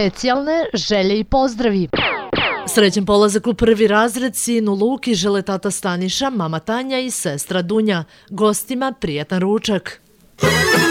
specijalne želje i pozdravi. Srećan polazak u prvi razred sinu Luki žele tata Staniša, mama Tanja i sestra Dunja. Gostima prijatan ručak.